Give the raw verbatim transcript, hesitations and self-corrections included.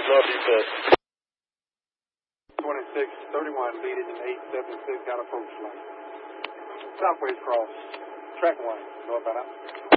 Northeast West. twenty-six thirty-one leading in eight seven six, got approach line. Southways cross, track one, northbound out.